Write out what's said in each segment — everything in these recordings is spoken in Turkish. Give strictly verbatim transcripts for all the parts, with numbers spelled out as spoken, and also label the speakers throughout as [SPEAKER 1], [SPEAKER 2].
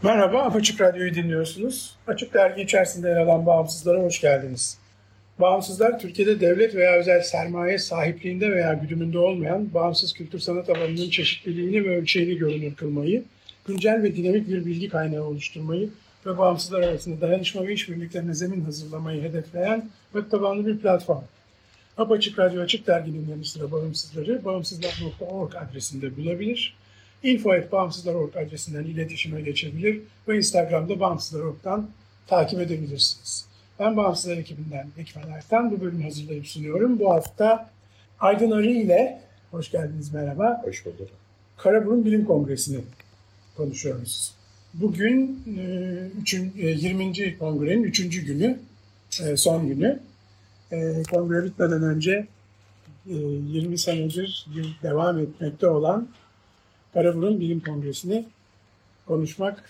[SPEAKER 1] Merhaba, Açık Radyo'yu dinliyorsunuz. Açık Dergi içerisinde yer alan Bağımsızlara hoş geldiniz. Bağımsızlar, Türkiye'de devlet veya özel sermaye sahipliğinde veya güdümünde olmayan bağımsız kültür sanat alanının çeşitliliğini ve ölçeğini görünür kılmayı, güncel ve dinamik bir bilgi kaynağı oluşturmayı ve bağımsızlar arasında dayanışma ve işbirliklerine zemin hazırlamayı hedefleyen web tabanlı bir platform. Açık Radyo Açık Dergi'nin yanı sıra bağımsızları bağımsızlar nokta org adresinde bulabilir. info at bağımsızlar nokta org adresinden iletişime geçebilir ve Instagram'da bağımsızlar nokta org'dan takip edebilirsiniz. Ben Bağımsızlar ekibinden Ekmen Ertan bu bölümü hazırlayıp sunuyorum. Bu hafta Aydın Arı ile, hoş geldiniz, merhaba.
[SPEAKER 2] Hoş bulduk.
[SPEAKER 1] Karaburun Bilim Kongresi'ni konuşuyoruz. Bugün yirminci kongrenin üçüncü günü, son günü. Kongre bitmeden önce yirmi senedir devam etmekte olan Karaburun Bilim Kongresi'ni konuşmak,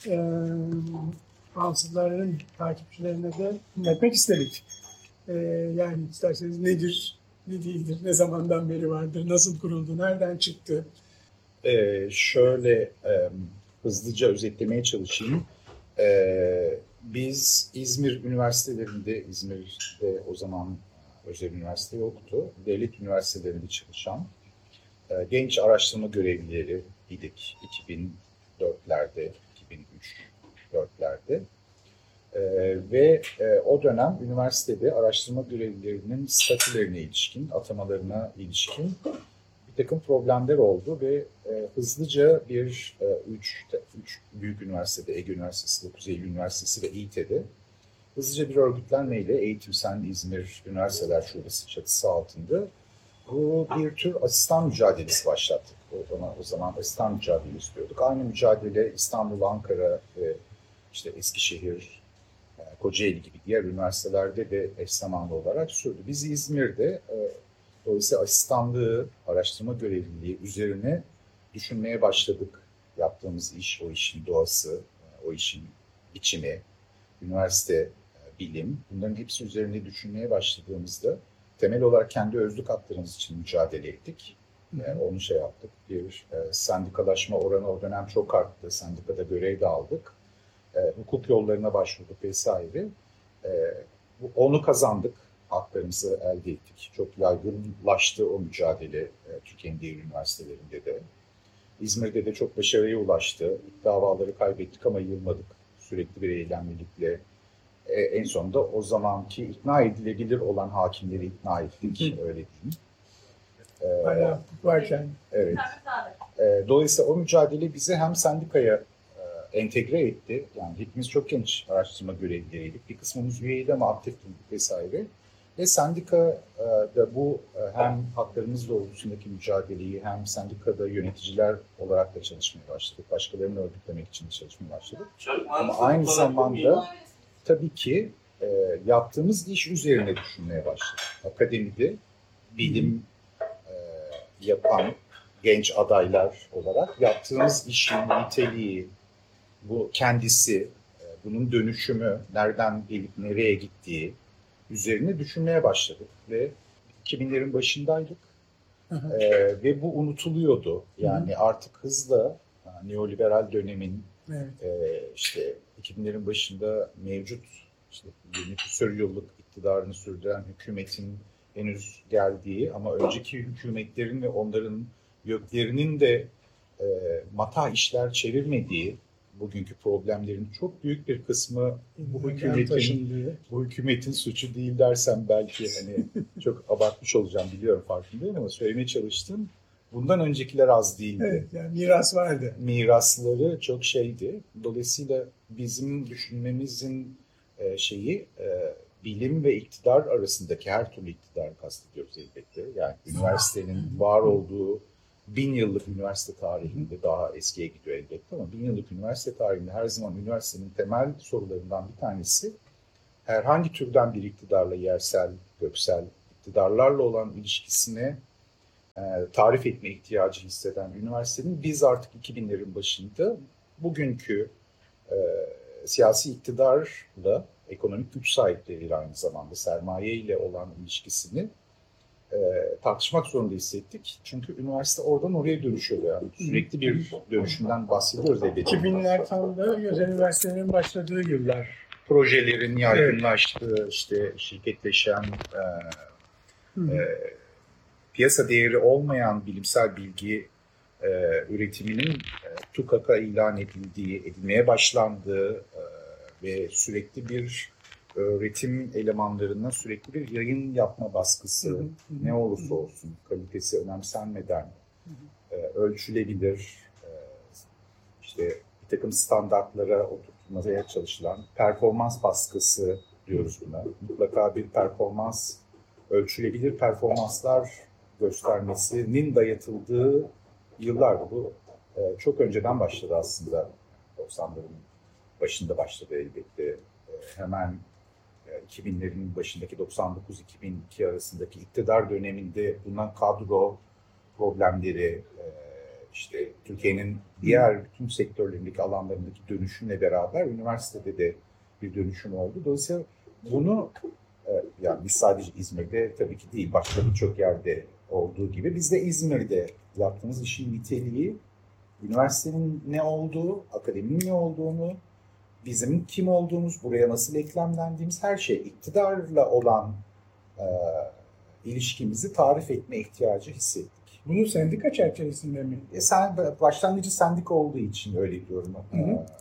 [SPEAKER 1] bağımsızların takipçilerine de dinletmek istedik. Yani isterseniz nedir, ne değildir, ne zamandan beri vardır, nasıl kuruldu, nereden çıktı?
[SPEAKER 2] Ee, şöyle e, hızlıca özetlemeye çalışayım. Ee, biz İzmir üniversitelerinde, İzmir'de o zaman özel üniversite yoktu, devlet üniversitelerinde çalışan e, genç araştırma görevlileri idik iki bin dörtlerde, iki bin üç dörtlerde. Ee, ve e, o dönem üniversitede araştırma görevlilerinin statülerine ilişkin, atamalarına ilişkin bir takım problemler oldu ve e, hızlıca bir e, üç, üç büyük üniversitede, Ege Üniversitesi, dokuz Eylül Üniversitesi ve İİTE'de hızlıca bir örgütlenmeyle Eğitim Sen İzmir Üniversiteler Şubesi çatısı altında bu bir tür asistan mücadelesi başlattık. O zaman, o zaman asistan mücadelesi diyorduk. Aynı mücadele İstanbul, Ankara ve işte Eskişehir, Kocaeli gibi diğer üniversitelerde de eş zamanlı olarak sürdü. Biz İzmir'de dolayısıyla asistanlığı, araştırma görevliliği üzerine düşünmeye başladık. Yaptığımız iş, o işin doğası, o işin biçimi, üniversite, bilim, bunların hepsi üzerine düşünmeye başladığımızda temel olarak kendi özlük haklarımız için mücadele ettik. Yani onu şey yaptık, bir e, sendikalaşma oranı o dönem çok arttı, sendikada görev de aldık. E, hukuk yollarına başvurduk vesaire. E, onu kazandık, haklarımızı elde ettik. Çok yaygınlaştı o mücadele e, Türkiye'nin diğer üniversitelerinde de. İzmir'de de çok başarıya ulaştı. İlk davaları kaybettik ama yılmadık. Sürekli bir eylemlilikle. E, en sonunda o zamanki ikna edilebilir olan hakimleri ikna ettik, öyle diyeyim. E,
[SPEAKER 1] Hala hukuk varken.
[SPEAKER 2] Evet. E, dolayısıyla o mücadele bizi hem sendikaya entegre etti. Yani hepimiz çok genç araştırma görevlileriydik. Bir kısmımız üyeydi ama aktif değildik vesaire. Ve sendika da bu hem haklarımız doğrultusundaki mücadeleyi hem sendikada yöneticiler olarak da çalışmaya başladık. Başkalarını örgütlemek için çalışmaya başladık. Ama aynı zamanda tabii ki yaptığımız iş üzerine düşünmeye başladık. Akademide bilim yapan genç adaylar olarak yaptığımız işin niteliği, bu kendisi, bunun dönüşümü, nereden gelip nereye gittiği üzerine düşünmeye başladık. Ve iki binlerin başındaydık ee, ve bu unutuluyordu. Yani hı hı. Artık hızla neoliberal dönemin evet. e, işte iki binlerin başında mevcut işte yirmi küsur yıllık iktidarını sürdüren hükümetin henüz geldiği ama önceki hükümetlerin ve onların göklerinin de e, matah işler çevirmediği, bugünkü problemlerin çok büyük bir kısmı bu hükümetin bu hükümetin suçu değil dersem belki hani çok abartmış olacağım, biliyorum, farkındayım, ama söylemeye çalıştım. Bundan öncekiler az değildi.
[SPEAKER 1] Evet, yani miras vardı.
[SPEAKER 2] Mirasları çok şeydi. Dolayısıyla bizim düşünmemizin şeyi bilim ve iktidar arasındaki, her türlü iktidarı kastediyoruz elbette. Yani üniversitenin var olduğu bin yıllık üniversite tarihinde, daha eskiye gidiyor elbette ama bin yıllık üniversite tarihinde her zaman üniversitenin temel sorularından bir tanesi herhangi türden bir iktidarla, yersel, göksel iktidarlarla olan ilişkisine e, tarif etme ihtiyacı hisseden üniversitenin biz artık iki binlerin başında bugünkü e, siyasi iktidarla ekonomik güç sahipleriyle aynı zamanda sermaye ile olan ilişkisini e, tartışmak zorunda hissettik. Çünkü üniversite oradan oraya dönüşüyor yani. Sürekli bir dönüşümden bahsediyoruz elbette.
[SPEAKER 1] iki binler tam da özel üniversitelerin başladığı yıllar.
[SPEAKER 2] Projelerin yaygınlaştığı, işte şirketleşen, e, e, piyasa değeri olmayan bilimsel bilgi e, üretiminin e, TÜKAK'a ilan edildiği, edilmeye başlandığı e, ve sürekli bir öğretim elemanlarına sürekli bir yayın yapma baskısı, hı hı. ne olursa olsun kalitesi önemsenmeden e, ölçülebilir, e, işte bir takım standartlara oturtulmaya çalışılan performans baskısı diyoruz buna. Mutlaka bir performans, ölçülebilir performanslar göstermesinin dayatıldığı yıllar bu. E, çok önceden başladı aslında. doksanların başında başladı elbette. E, hemen iki binlerin başındaki doksan dokuz iki bin iki arasındaki iktidar döneminde bulunan kadro problemleri, işte Türkiye'nin diğer bütün sektörlerindeki alanlarındaki dönüşümle beraber üniversitede de bir dönüşüm oldu. Dolayısıyla bunu, yani biz sadece İzmir'de tabii ki değil, başka birçok yerde olduğu gibi biz de İzmir'de yaptığımız işin niteliği, üniversitenin ne olduğu, akademinin ne olduğunu, bizim kim olduğumuz, buraya nasıl eklemlendiğimiz her şey, iktidarla olan e, ilişkimizi tarif etme ihtiyacı hissettik.
[SPEAKER 1] Bunu sendika çerçevesinde mi?
[SPEAKER 2] E sen, başlangıcı sendika olduğu için öyle diyorum. Hı hı. E,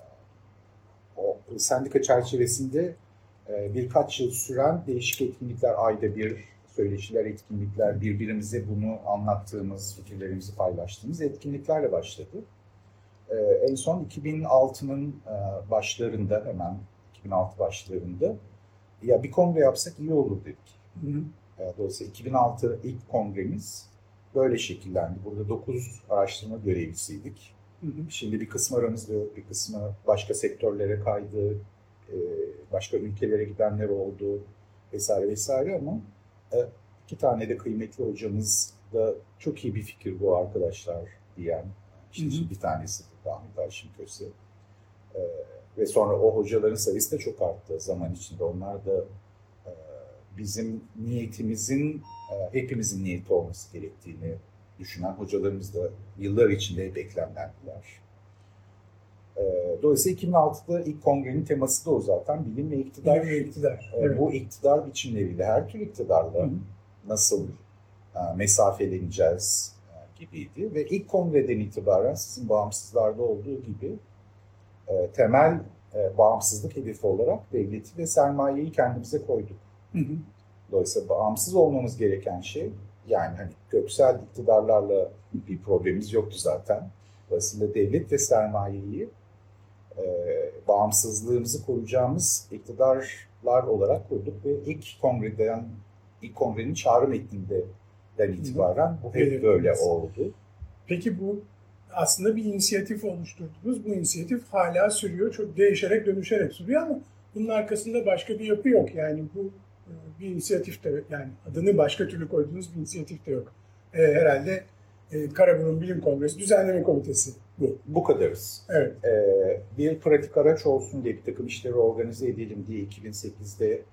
[SPEAKER 2] o sendika çerçevesinde e, birkaç yıl süren değişik etkinlikler, ayda bir söyleşiler, etkinlikler, birbirimize bunu anlattığımız, fikirlerimizi paylaştığımız etkinliklerle başladı. En son iki bin altının başlarında, hemen iki bin altı başlarında ya bir kongre yapsak iyi olur dedik. Hı hı. Dolayısıyla iki bin altı ilk kongremiz böyle şekillendi. Burada dokuz araştırma görevlisiydik. Hı hı. Şimdi bir kısmı aramızda yok, bir kısmı başka sektörlere kaydı, başka ülkelere gidenler oldu vesaire vesaire, ama iki tane de kıymetli hocamız da çok iyi bir fikir bu arkadaşlar diyen, işte hı hı. bir tanesi Ahmet Ayşin Köse. Ee, ve sonra o hocaların sayısı da çok arttı zaman içinde. Onlar da e, bizim niyetimizin, e, hepimizin niyeti olması gerektiğini düşünen hocalarımız da yıllar içinde hep eklemlendiler. E, dolayısıyla iki bin altıda ilk kongrenin teması da o zaten. Bilim ve iktidar.
[SPEAKER 1] Bilim ve iktidar.
[SPEAKER 2] E, evet. Bu iktidar biçimleriyle, her türlü iktidarla hı hı. nasıl e, mesafeleneceğiz gibiydi. Ve ilk kongreden itibaren sizin bağımsızlarda olduğu gibi e, temel e, bağımsızlık hedefi olarak devleti ve sermayeyi kendimize koyduk. Hı hı. Dolayısıyla bağımsız olmamız gereken şey, yani hani köksel iktidarlarla bir problemimiz yoktu zaten. Dolayısıyla devlet ve sermayeyi e, bağımsızlığımızı koruyacağımız iktidarlar olarak koyduk ve ilk kongreden, ilk kongrenin çağrı metninde itibaren bu hep evet, böyle evet. oldu.
[SPEAKER 1] Peki bu aslında bir inisiyatif oluşturdunuz. Bu inisiyatif hala sürüyor. Çok değişerek, dönüşerek sürüyor ama bunun arkasında başka bir yapı yok. Yani bu bir inisiyatif de, yani adını başka türlü koyduğunuz bir inisiyatif de yok. E, herhalde e, Karaburun Bilim Kongresi Düzenleme Komitesi bu.
[SPEAKER 2] Bu kadarız.
[SPEAKER 1] Evet.
[SPEAKER 2] E, bir pratik araç olsun diye, bir takım işleri organize edelim diye iki bin sekizde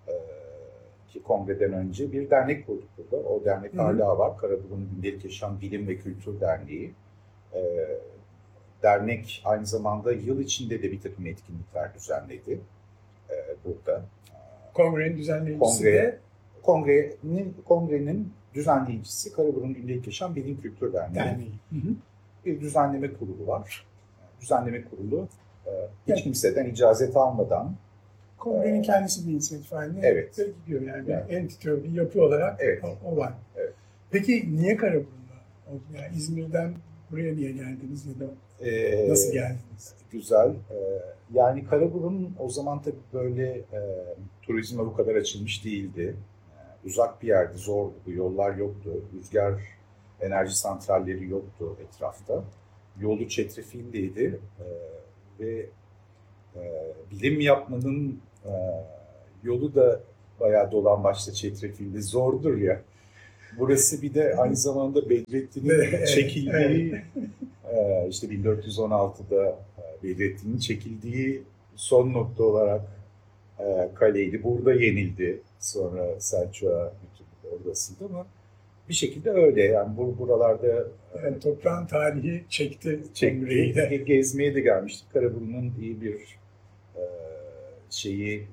[SPEAKER 2] kongreden önce bir dernek kurduk burada. O dernek Hı-hı. hala var. Karaburun Gündelik Yaşam Bilim ve Kültür Derneği. Ee, dernek aynı zamanda yıl içinde de bir takım etkinlikler düzenledi ee, burada.
[SPEAKER 1] Kongrenin düzenleyicisi Kongre, de?
[SPEAKER 2] Kongrenin, kongrenin düzenleyicisi Karaburun Gündelik Yaşam Bilim Kültür Derneği.
[SPEAKER 1] Derneği.
[SPEAKER 2] Bir düzenleme kurulu var. Düzenleme kurulu e, hiç evet. kimseden icazet almadan
[SPEAKER 1] Kongrenin kendisi bir inisiyatif haline
[SPEAKER 2] evet.
[SPEAKER 1] gidiyor. Yani evet. bir entite, bir yapı olarak
[SPEAKER 2] evet.
[SPEAKER 1] o, o var.
[SPEAKER 2] Evet.
[SPEAKER 1] Peki niye Karaburun'da? Yani İzmir'den buraya niye geldiniz ya da ee, nasıl geldiniz?
[SPEAKER 2] Güzel. Ee, yani Karaburun o zaman tabii böyle e, turizme bu kadar açılmış değildi. E, uzak bir yerdi, zordu. Yollar yoktu. Rüzgar enerji santralleri yoktu etrafta. Yolu çetrefilliydi. E, ve e, bilim yapmanın e, yolu da bayağı dolambaçlı, çetrefilli, zordur ya. Burası bir de aynı zamanda Bedrettin'in çekildiği, e, işte bin dört yüz on altıda Bedrettin'in çekildiği son nokta olarak e, kaleydi. Burada yenildi. Sonra Selçuk'a götürdü, oradasıydı ama bir şekilde öyle yani bu buralarda
[SPEAKER 1] Yani toprağın tarihi çekti
[SPEAKER 2] çekti.
[SPEAKER 1] de.
[SPEAKER 2] Gezmeye de gelmiştik. Karaburun'un iyi bir e, şeyi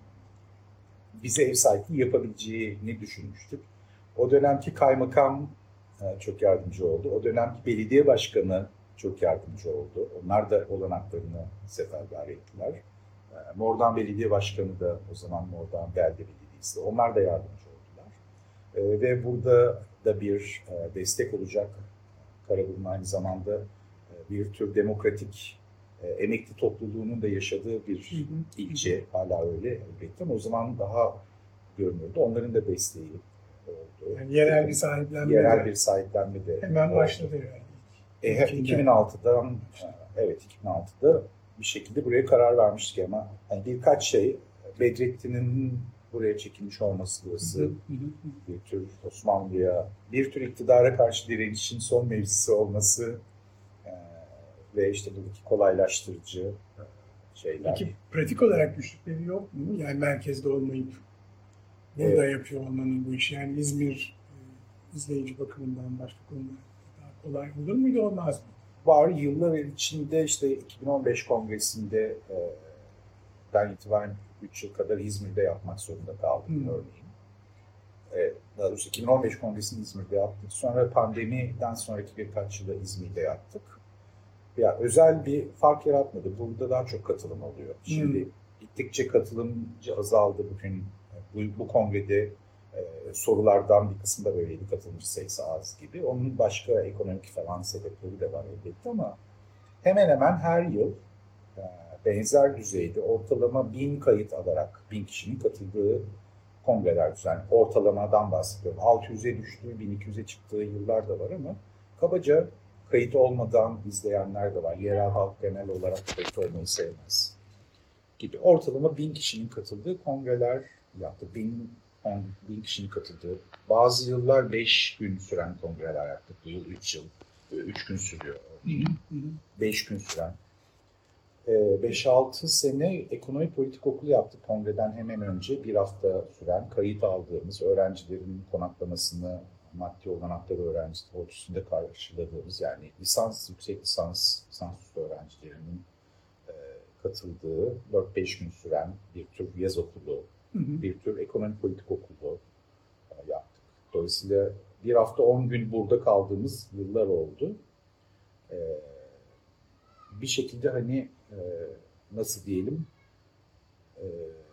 [SPEAKER 2] bize ev sahipliği yapabileceğini düşünmüştük. O dönemki kaymakam e, çok yardımcı oldu. O dönemki belediye başkanı çok yardımcı oldu. Onlar da olanaklarını seferber ettiler. E, Mordan Belediye Başkanı da o zaman Mordan Belde Belediyesi. Onlar da yardımcı oldular. E, ve burada da bir e, destek olacak. Karaburun aynı zamanda e, bir tür demokratik e, emekli topluluğunun da yaşadığı bir
[SPEAKER 1] Hı hı.
[SPEAKER 2] ilçe. Hala öyle elbette ama o zaman daha görünüyordu. Onların da desteği oldu.
[SPEAKER 1] Yani yerel bir sahiplenme
[SPEAKER 2] Yerel
[SPEAKER 1] de
[SPEAKER 2] bir sahiplenme de
[SPEAKER 1] hemen
[SPEAKER 2] oldu.
[SPEAKER 1] başladı yani.
[SPEAKER 2] E, hep iki bin altıdan evet iki bin altıda bir şekilde buraya karar vermiştik ama yani birkaç şey Bedrettin'in buraya çekilmiş olması burası bir tür Osmanlı'ya bir tür iktidara karşı direnişin son mevzisi olması e, ve işte buradaki kolaylaştırıcı e, şeyler.
[SPEAKER 1] Peki pratik olarak güçlükleri yok mu? Yani merkezde olmayıp burada evet. yapıyor olmanın bu işi. Yani İzmir e, izleyici bakımından başka konular daha kolay olur muydu, olmaz mı?
[SPEAKER 2] Var. Yıllar içinde işte iki bin on beş kongresinde e, ben itibaren üç yıl kadar İzmir'de yapmak zorunda kaldım hmm. örneğin. E, daha doğrusu iki bin on beş kongresini İzmir'de yaptık. Sonra pandemiden sonraki birkaç yılda İzmir'de yaptık. Ya özel bir fark yaratmadı. Burada daha çok katılım oluyor. Şimdi hmm. gittikçe katılımcı azaldı bugün. Bu, bu kongrede e, sorulardan bir kısmında böyleydi, katılımcı sayısı az gibi. Onun başka ekonomik falan sebepleri de var elbette ama hemen hemen her yıl e, benzer düzeyde ortalama bin kayıt alarak bin kişinin katıldığı kongreler düzenli. Ortalamadan bahsediyorum. altı yüze düştüğü, bin iki yüze çıktığı yıllar da var ama kabaca kayıt olmadan izleyenler de var. Yerel halk genel olarak kayıt olmayı sevmez gibi. Ortalama bin kişinin katıldığı kongreler yaptık. Bin, on, bin kişinin katıldığı. Bazı yıllar beş gün süren kongreler yaptık. Bu yıl üç yıl. Üç gün sürüyor. Beş gün süren. Beş altı sene ekonomi politik okulu yaptık kongreden hemen önce. Bir hafta süren kayıt aldığımız öğrencilerin konaklamasını maddi olanakları öğrenci ölçüsünde karşıladığımız yani lisans, yüksek lisans, lisansüstü öğrencilerinin e, katıldığı dört beş gün süren bir tür yaz okulu, hı hı. bir tür ekonomi politik okulu e, yaptık. Dolayısıyla bir hafta on gün burada kaldığımız yıllar oldu. E, bir şekilde hani e, nasıl diyelim e,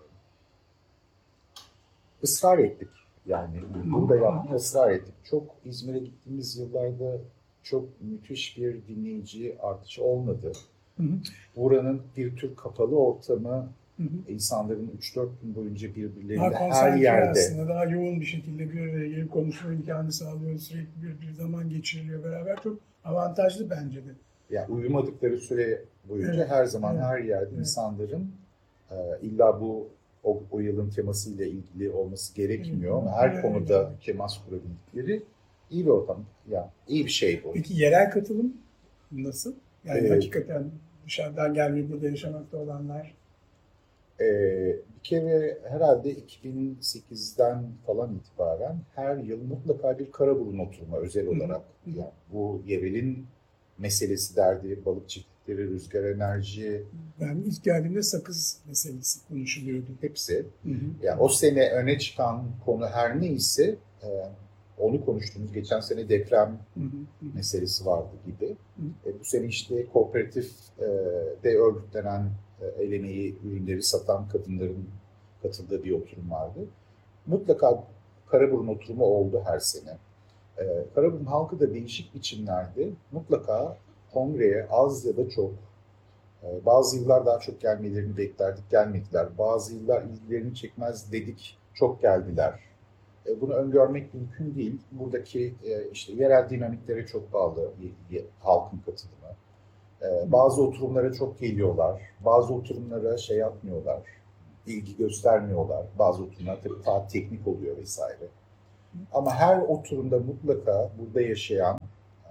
[SPEAKER 2] ısrar ettik. Yani burada yapmaya ısrar ettik. Çok İzmir'e gittiğimiz yıllarda çok müthiş bir dinleyici artışı olmadı. Hı hı. Buranın bir tür kapalı ortamı, hı hı. insanların üç dört gün boyunca birbirleriyle her yerde.
[SPEAKER 1] Aslında daha yoğun bir şekilde bir araya gelip konuşma imkanı sağlıyor. Sürekli bir, bir zaman geçiriliyor beraber. Çok avantajlı bence de.
[SPEAKER 2] Yani uyumadıkları süre boyunca evet. her zaman evet. her yerde evet. insanların e, illa bu O, o yılın temasıyla ilgili olması gerekmiyor. Hı, Her evet, konuda evet. temas kurabildikleri iyi bir ortam. Yani iyi bir şey bu.
[SPEAKER 1] Peki yerel katılım nasıl? Yani ee, hakikaten dışarıdan gelmeyip burada yaşamakta olanlar.
[SPEAKER 2] E, bir kere herhalde iki bin sekizden falan itibaren her yıl mutlaka bir Karaburun oturma özel olarak. Hı, yani bu yerelin meselesi derdi, balık çiftlikleri, rüzgar enerji.
[SPEAKER 1] Ben ilk geldiğimde sakız meselesi konuşuluyordu.
[SPEAKER 2] Hepsi. Hı hı. Yani o sene öne çıkan konu her neyse e, onu konuştuğumuz geçen sene deprem hı hı. meselesi vardı gibi. Hı hı. E, bu sene işte kooperatif e, de örgütlenen e, el emeği ürünleri satan kadınların katıldığı bir oturum vardı. Mutlaka Karaburun oturumu oldu her sene. Ee, Karaburun halkı da değişik biçimlerde mutlaka kongreye az ya da çok, e, bazı yıllar daha çok gelmelerini beklerdik, gelmediler. Bazı yıllar ilgilerini çekmez dedik, çok geldiler. E, bunu öngörmek mümkün değil. Buradaki e, işte yerel dinamiklere çok bağlı halkın katılımı. E, bazı oturumlara çok geliyorlar, bazı oturumlara şey yapmıyorlar, ilgi göstermiyorlar. Bazı oturumlar tabii daha teknik oluyor vesaire. Ama her oturumda mutlaka burada yaşayanları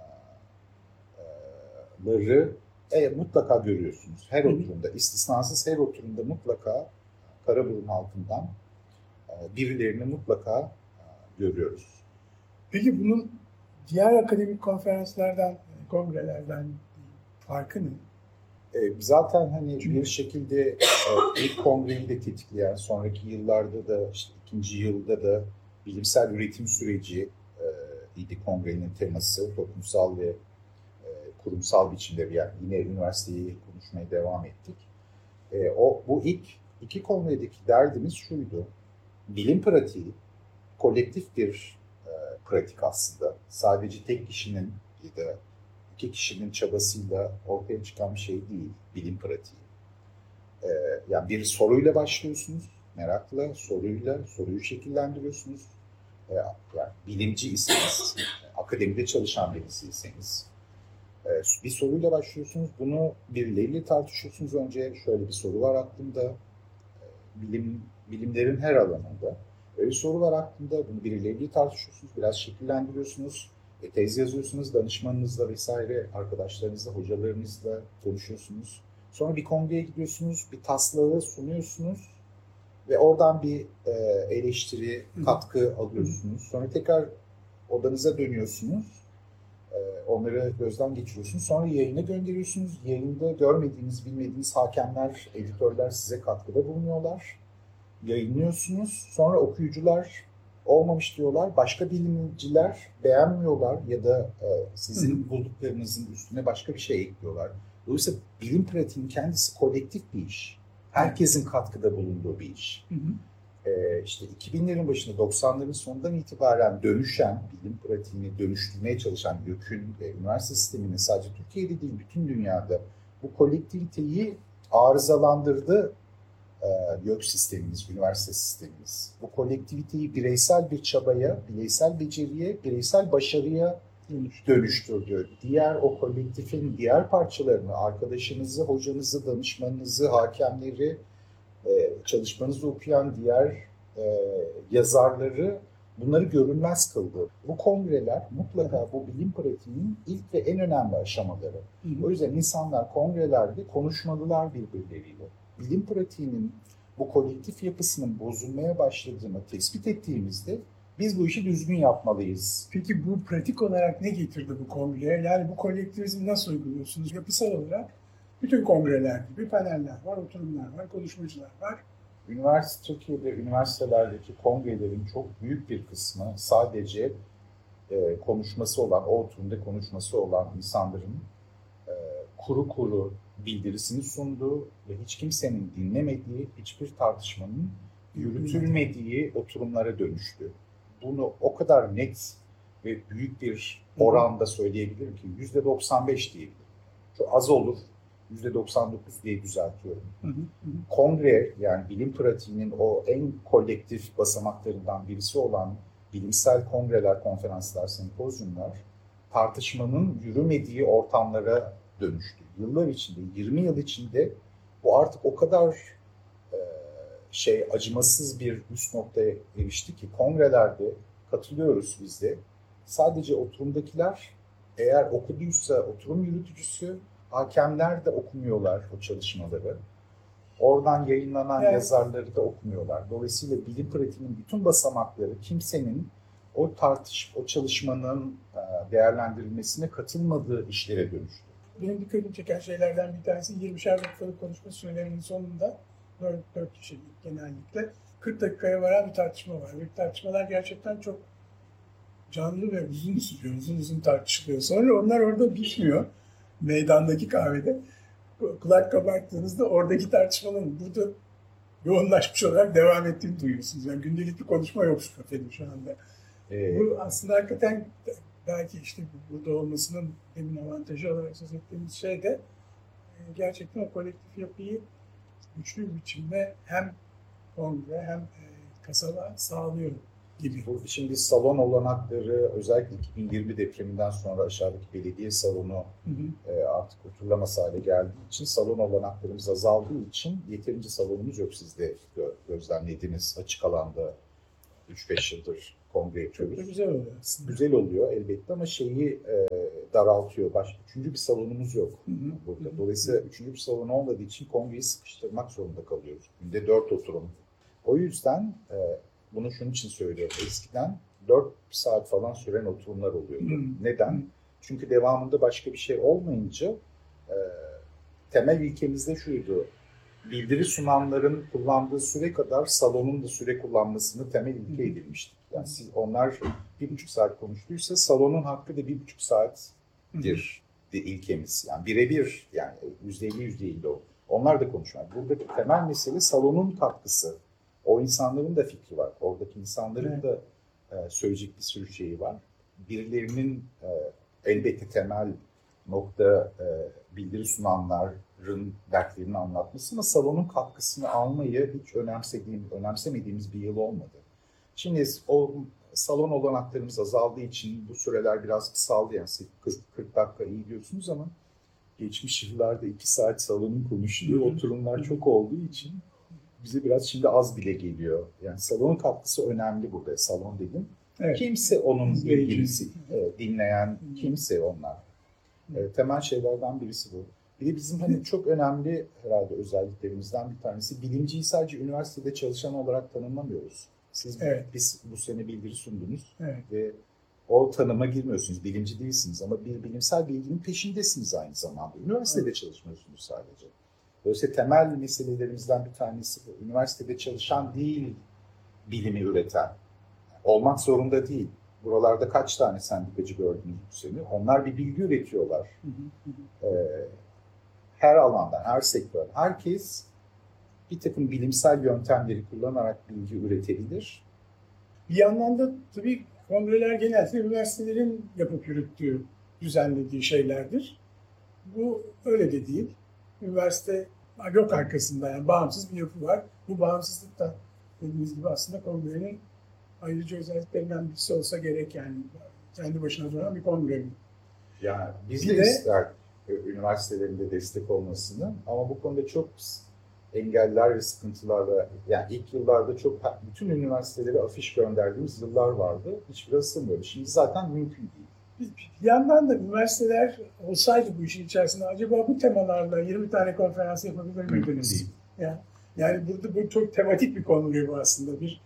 [SPEAKER 2] e, mutlaka görüyorsunuz. Her Hı. oturumda, istisnasız her oturumda mutlaka Karaburun halkından birilerini mutlaka görüyoruz.
[SPEAKER 1] Peki bunun diğer akademik konferanslardan, kongrelerden farkı ne?
[SPEAKER 2] E, zaten hani
[SPEAKER 1] Çünkü
[SPEAKER 2] bir şekilde e, ilk kongreyi de tetikleyen, sonraki yıllarda da işte ikinci yılda da bilimsel üretim süreci e, idi kongrenin teması. Toplumsal ve e, kurumsal biçimde yani yine üniversiteyi konuşmaya devam ettik. E, o bu ilk iki kongredeki derdimiz şuydu. Bilim pratiği kolektif bir e, pratik aslında. Sadece tek kişinin ya da iki kişinin çabasıyla ortaya çıkan bir şey değil, bilim pratiği. Ee, yani bir soruyla başlıyorsunuz, merakla, soruyla, soruyu şekillendiriyorsunuz. Ee, yani bilimci iseniz, akademide çalışan birisiyseniz, e, bir soruyla başlıyorsunuz, bunu birileriyle tartışıyorsunuz. Önce şöyle bir soru var aklımda, bilim bilimlerin her alanında. Öyle bir soru var aklımda, bunu birileriyle tartışıyorsunuz, biraz şekillendiriyorsunuz. E, tez yazıyorsunuz, danışmanınızla vesaire, arkadaşlarınızla, hocalarınızla konuşuyorsunuz. Sonra bir kongreye gidiyorsunuz, bir taslağı sunuyorsunuz ve oradan bir e, eleştiri, katkı alıyorsunuz. Sonra tekrar odanıza dönüyorsunuz, e, onları gözden geçiriyorsunuz. Sonra yayına gönderiyorsunuz. Yayında görmediğiniz, bilmediğiniz hakemler, editörler size katkıda bulunuyorlar. Yayınlıyorsunuz. Sonra okuyucular olmamış diyorlar. Başka bilimciler beğenmiyorlar ya da e, sizin bulduklarınızın üstüne başka bir şey ekliyorlar. Dolayısıyla bilim pratiğinin kendisi kolektif bir iş. Herkesin katkıda bulunduğu bir iş.
[SPEAKER 1] Hı hı.
[SPEAKER 2] E, işte iki binlerin başında doksanların sonundan itibaren dönüşen, bilim pratiğini dönüştürmeye çalışan YÖK'ün e, üniversite sisteminin sadece Türkiye'de değil bütün dünyada bu kolektiviteyi arızalandırdı. YÖK sistemimiz, üniversite sistemimiz. Bu kolektiviteyi bireysel bir çabaya, bireysel beceriye, bireysel başarıya dönüştürdü. Diğer o kolektifin diğer parçalarını, arkadaşınızı, hocanızı, danışmanınızı, hakemleri, çalışmanızı okuyan diğer yazarları bunları görünmez kıldı. Bu kongreler mutlaka bu bilim pratiğinin ilk ve en önemli aşamaları. Hı hı. O yüzden insanlar kongrelerde konuşmalılar birbirleriyle. Bilim pratiğinin bu kolektif yapısının bozulmaya başladığını tespit ettiğimizde biz bu işi düzgün yapmalıyız.
[SPEAKER 1] Peki bu pratik olarak ne getirdi bu kongreye? Yani bu kolektivizmi nasıl uyguluyorsunuz? Yapısal olarak bütün kongreler gibi paneller var, oturumlar var, konuşmacılar var.
[SPEAKER 2] Üniversite, Türkiye'de üniversitelerdeki kongrelerin çok büyük bir kısmı sadece e, konuşması olan, o oturumda konuşması olan insanların e, kuru kuru bildirisini sunduğu ve hiç kimsenin dinlemediği, hiçbir tartışmanın yürütülmediği oturumlara dönüştü. Bunu o kadar net ve büyük bir oranda söyleyebilirim ki yüzde doksan beş diyebilirim. Çok az olur, yüzde doksan dokuz diye düzeltiyorum. Hı hı hı. Kongre, yani bilim pratiğinin o en kolektif basamaklarından birisi olan bilimsel kongreler, konferanslar, sempozyumlar tartışmanın yürümediği ortamlara dönüştü. Yıllar içinde, yirmi yıl içinde bu artık o kadar e, şey acımasız bir üst noktaya erişti ki kongrelerde katılıyoruz biz de. Sadece oturumdakiler eğer okuduysa oturum yürütücüsü, hakemler de okumuyorlar o çalışmaları. Oradan yayınlanan evet. yazarları da okumuyorlar. Dolayısıyla bilim pratiğinin bütün basamakları kimsenin o tartış, o çalışmanın değerlendirilmesine katılmadığı işlere dönüştü.
[SPEAKER 1] Benim dikkatimi çeken şeylerden bir tanesi yirmişer dakikalık konuşma sürelerinin sonunda dört kişilik genellikle kırk dakikaya varan bir tartışma var. Ve tartışmalar gerçekten çok canlı ve uzun sürüyor, uzun uzun tartışılıyor. Sonra onlar orada bitmiyor. Meydandaki kahvede kulak kabarttığınızda oradaki tartışmanın burada yoğunlaşmış olarak devam ettiğini duyuyorsunuz. Yani gündelik bir konuşma yok şu kafede şu anda. Ee, Bu aslında hakikaten belki işte burada olmasının demin avantajı olarak söz ettiğimiz şey de gerçekten o kolektif yapıyı güçlü bir biçimde hem kongre hem kasaba sağlıyor gibi.
[SPEAKER 2] Bu şimdi salon olanakları özellikle iki bin yirmi depreminden sonra aşağıdaki belediye salonu hı hı. E, artık oturulamaz hale geldiği için salon olanaklarımız azaldığı için yeterince salonumuz yok. Siz de gözlemlediğiniz açık alanda üç beş yıldır kongre yapıyoruz.
[SPEAKER 1] Çok güzel oluyor aslında.
[SPEAKER 2] Güzel oluyor elbette ama şeyi e, daraltıyor. Baş, üçüncü bir salonumuz yok hı hı. burada. Dolayısıyla üçüncü bir salon olmadığı için kongreyi sıkıştırmak zorunda kalıyoruz. Günde dört oturum. O yüzden e, bunu şunun için söylüyorum. Eskiden dört saat falan süren oturumlar oluyordu.
[SPEAKER 1] Hmm.
[SPEAKER 2] Neden?
[SPEAKER 1] Hmm.
[SPEAKER 2] Çünkü devamında başka bir şey olmayınca e, temel ilkemiz de şuydu. Bildiri sunanların kullandığı süre kadar salonun da süre kullanmasını temel ilke edilmiştik. Yani siz, onlar bir buçuk saat konuştuysa salonun hakkı da bir buçuk saattir de ilkemiz. Yani birebir, yani yüzde elli yüzde elli o. Onlar da konuşuyor. Buradaki temel mesele salonun katkısı. O insanların da fikri var. Oradaki insanların
[SPEAKER 1] Evet.
[SPEAKER 2] da e, söyleyecek bir sürü şeyi var. Birilerinin e, elbette temel nokta e, bildiri sunanların dertlerini anlatması ama salonun katkısını almayı hiç önemsediğim, önemsemediğimiz bir yıl olmadı. Şimdi o salon olanaklarımız azaldığı için bu süreler biraz kısaldı. Yani kırk dakika iyi diyorsunuz ama geçmiş yıllarda iki saat salonun konuştuğu oturumlar çok olduğu için bize biraz şimdi az bile geliyor. Yani salonun katkısı önemli burada. Salon dedim.
[SPEAKER 1] Evet.
[SPEAKER 2] Kimse onun
[SPEAKER 1] İzleyici.
[SPEAKER 2] ilgilisi, dinleyen kimse onlar. E, temel şeylerden birisi bu. Bir de bizim hani çok önemli herhalde özelliklerimizden bir tanesi, bilimciyi sadece üniversitede çalışan olarak tanımlamıyoruz. Siz
[SPEAKER 1] Evet.
[SPEAKER 2] biz bu sene bildiri sundunuz
[SPEAKER 1] Evet.
[SPEAKER 2] ve o tanıma girmiyorsunuz. Bilimci değilsiniz ama bir bilimsel bilginin peşindesiniz aynı zamanda. Üniversitede evet. çalışmıyorsunuz sadece. Dolayısıyla temel meselelerimizden bir tanesi bu. Üniversitede çalışan değil, bilimi üreten. Olmak zorunda değil. Buralarda kaç tane sendikacı gördünüz bu sene? Onlar bir bilgi üretiyorlar. Hı hı hı. Ee, her alandan, her sektör. Herkes bir takım bilimsel yöntemleri kullanarak bilgi üretebilir.
[SPEAKER 1] Bir yandan da tabii kongreler genelde üniversitelerin yapıp yürüttüğü, düzenlediği şeylerdir. Bu öyle de değil. Üniversite yok arkasında, yani bağımsız bir yapı var. Bu bağımsızlık da dediğimiz gibi aslında kongrenin ayrıca özelliklerinden birisi olsa gerek, yani kendi başına duran bir kongre.
[SPEAKER 2] Yani biz
[SPEAKER 1] bir
[SPEAKER 2] de,
[SPEAKER 1] de
[SPEAKER 2] ister üniversitelerinde destek olmasını ama bu konuda çok engeller ve sıkıntılarla, yani ilk yıllarda çok bütün üniversitelere afiş gönderdiğimiz yıllar vardı. Hiçbir ısınmıyordu. Şimdi zaten mümkün değil.
[SPEAKER 1] Bir yandan da üniversiteler olsaydı bu işin içerisinde acaba bu temalarla yirmi tane konferans yapabilir miydiniz? Yani, yani burada bu çok tematik bir kongre bu aslında. Bir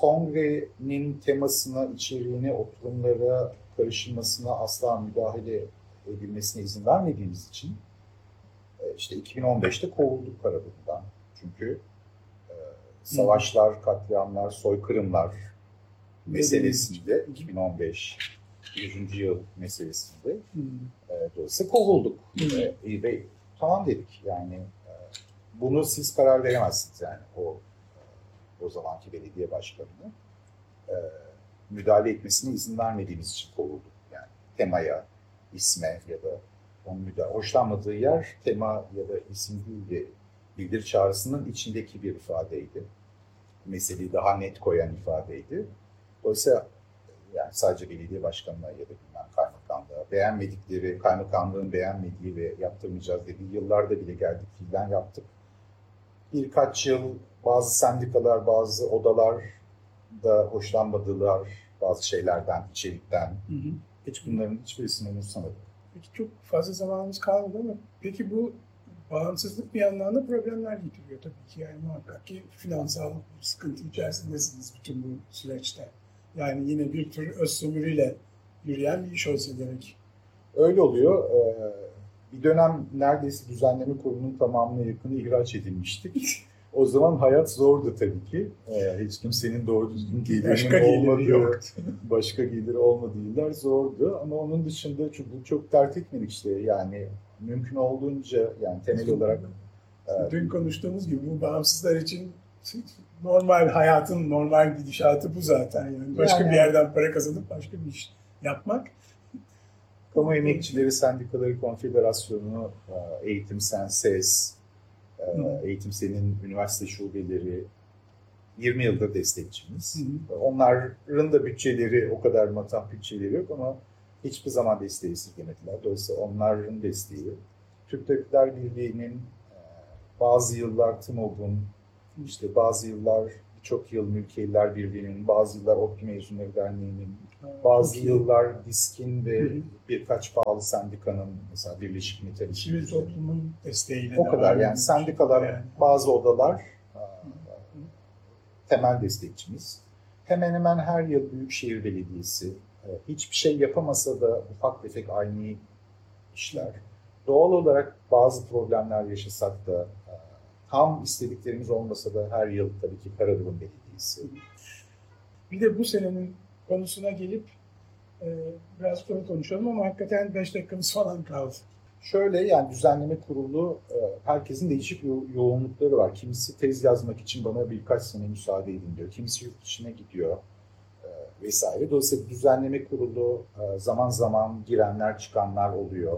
[SPEAKER 2] kongrenin temasına, içeriğine, oturumlara karışılmasına asla müdahale edilmesine izin vermediğimiz için işte iki bin on beşte kovulduk Karabük'ten. Çünkü e, savaşlar, katliamlar, soykırımlar meselesinde iki bin on beş yüzüncü yıl meselesinde e, dolayısıyla kovulduk. E, ve tamam dedik, yani e, bunu siz karar veremezsiniz, yani o o zamanki belediye başkanını e, müdahale etmesine izin vermediğimiz için kovulduk. Yani temaya, isme ya da onun müdahale, hoşlanmadığı yer tema ya da isim değil de bildiri çağrısının içindeki bir ifadeydi. Meseleyi daha net koyan ifadeydi. Dolayısıyla yani sadece belediye başkanına ya da bilmem kaymakamlığa beğenmedikleri, kaymakamlığın beğenmediği ve yaptırmayacağız dediği yıllarda bile geldik, fiilen yaptık. Birkaç yıl bazı sendikalar, bazı odalar da hoşlanmadılar bazı şeylerden, içerikten. Hı hı. Hiç bunların hiçbirisini umursamadık.
[SPEAKER 1] Peki çok fazla zamanımız kalmadı ama peki bu bağımsızlık bir yandan da problemler getiriyor tabii ki. Yani muhakkak ki finansal bir sıkıntı içerisindesiniz bütün bu süreçte. Yani yine bir tür öz sömürüyle yürüyen bir iş olsa gerek.
[SPEAKER 2] Öyle oluyor. Ee, bir dönem neredeyse düzenleme kurulunun tamamına yakını ihraç edilmiştik. O zaman hayat zordu tabii ki. Ee, hiç kimsenin doğru düzgün gelirinin olmadığı, başka geliri olmadığı yıllar zordu. Ama onun dışında çok, çok dert etmedik işte. Yani mümkün olduğunca, yani temel olarak.
[SPEAKER 1] Dün konuştuğumuz gibi bu bağımsızlar için normal hayatın normal gidişatı bu zaten. Yani başka yani, bir yerden para kazanıp başka bir iş yapmak.
[SPEAKER 2] Kamu Emekçileri Sendikaları Konfederasyonu, Eğitim Sen, SES, Eğitim Sen'in üniversite şubeleri yirmi yıldır destekçimiz. Hı hı. Onların da bütçeleri, o kadar matah bütçeleri yok ama hiçbir zaman desteği esirgemediler. Dolayısıyla onların desteği. Türk Tabipler Birliği'nin bazı yıllar TMOB'un, işte bazı yıllar birçok yıl Mülkiyeliler Birliği'nin, bazı yıllar ODTÜ Mezunları Derneği'nin, bazı yıllar DİSK'in ve hı hı. birkaç pahalı sendikanın, mesela Birleşik Metal
[SPEAKER 1] Sivil toplumun desteğiyle.
[SPEAKER 2] O kadar yani sendikalar, yani bazı odalar hı hı. temel destekçimiz. hemen hemen her yıl Büyükşehir Belediyesi e, hiçbir şey yapamasa da ufak tefek aynı işler. Doğal olarak bazı problemler yaşasak da e, tam istediklerimiz olmasa da her yıl tabii ki Karaburun Belediyesi.
[SPEAKER 1] Bir de bu senenin konusuna gelip e, biraz onu konuşalım ama hakikaten beş dakikamız falan kaldı.
[SPEAKER 2] Şöyle, yani düzenleme kurulu e, herkesin değişik yo- yoğunlukları var. Kimisi tez yazmak için bana birkaç sene müsaade edin diyor. Kimisi yurt dışına gidiyor e, vesaire. Dolayısıyla düzenleme kurulu e, zaman zaman girenler çıkanlar oluyor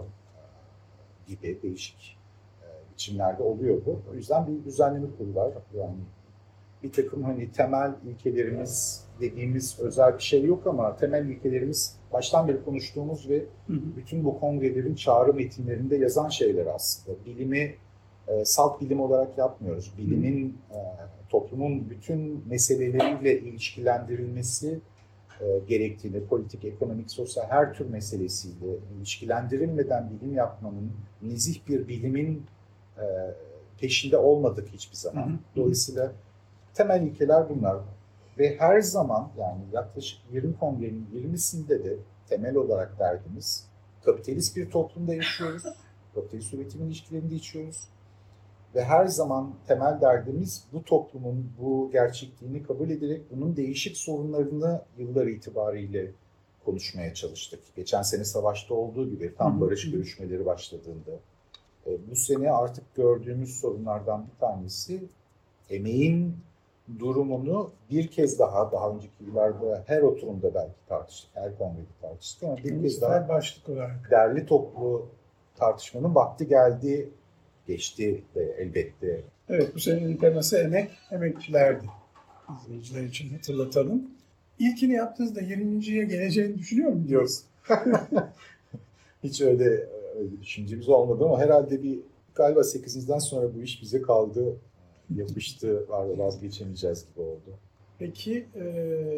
[SPEAKER 2] e, gibi değişik e, biçimlerde oluyor bu. O yüzden bir düzenleme kurulu var. Yani bir takım hani temel ilkelerimiz dediğimiz özel bir şey yok ama temel ilkelerimiz baştan beri konuştuğumuz ve
[SPEAKER 1] Hı hı.
[SPEAKER 2] bütün bu kongrelerin çağrı metinlerinde yazan şeyler aslında. Bilimi e, salt bilim olarak yapmıyoruz. Bilimin e, toplumun bütün meseleleriyle ilişkilendirilmesi e, gerektiğini, politik, ekonomik, sosyal her tür meselesiyle ilişkilendirilmeden bilim yapmanın, nezih bir bilimin e, peşinde olmadık hiçbir zaman.
[SPEAKER 1] Hı hı.
[SPEAKER 2] Dolayısıyla temel ilkeler bunlar. Ve her zaman, yani yaklaşık yirmi kongrenin yirmisinde de temel olarak derdimiz kapitalist bir toplumda yaşıyoruz. Kapitalist üretim ilişkilerinde yaşıyoruz. Ve her zaman temel derdimiz bu toplumun bu gerçekliğini kabul ederek bunun değişik sorunlarını yıllar itibariyle konuşmaya çalıştık. Geçen sene savaşta olduğu gibi tam barış görüşmeleri başladığında. Bu sene artık gördüğümüz sorunlardan bir tanesi emeğin durumunu bir kez daha, daha önceki yıllarda her oturumda belki tartıştık, her kongrede tartıştık ama bir kez daha
[SPEAKER 1] başlık olarak.
[SPEAKER 2] derli toplu tartışmanın vakti geldi, geçti de elbette.
[SPEAKER 1] Evet, bu senenin teması emek, emekçilerdi. İzleyiciler için hatırlatalım. İlkini yaptığınızda yirminciye geleceğini düşünüyor muydunuz?
[SPEAKER 2] Hiç öyle, öyle düşüncemiz olmadı ama herhalde bir galiba sekizinciden sonra bu iş bize kaldı, yapıştı, vazgeçemeyeceğiz gibi oldu.
[SPEAKER 1] Peki e,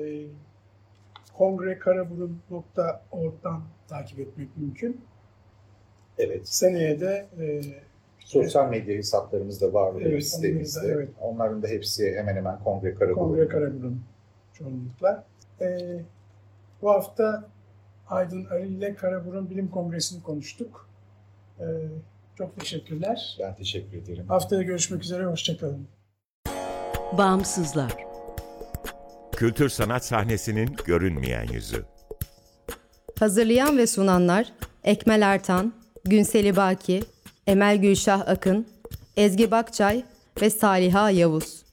[SPEAKER 1] kongrekaraburun nokta org'dan takip etmek mümkün.
[SPEAKER 2] Evet.
[SPEAKER 1] Seneye de e,
[SPEAKER 2] Sosyal medya hesaplarımız da var
[SPEAKER 1] evet,
[SPEAKER 2] sitemizde.
[SPEAKER 1] onları da, evet.
[SPEAKER 2] Onların da hepsi hemen hemen Kongre Karaburun.
[SPEAKER 1] Kongre Karaburun çoğunlukla. E, bu hafta Aydın Aril ile Karaburun Bilim Kongresi'ni konuştuk. E, çok teşekkürler.
[SPEAKER 2] Ben teşekkür ederim.
[SPEAKER 1] Haftaya görüşmek üzere, hoşçakalın.
[SPEAKER 3] Bağımsızlar.
[SPEAKER 4] Kültür sanat sahnesinin görünmeyen yüzü.
[SPEAKER 5] Hazırlayan ve sunanlar Ekmel Ertan, Günseli Baki, Emel Gülşah Akın, Ezgi Bakçay ve Saliha Yavuz.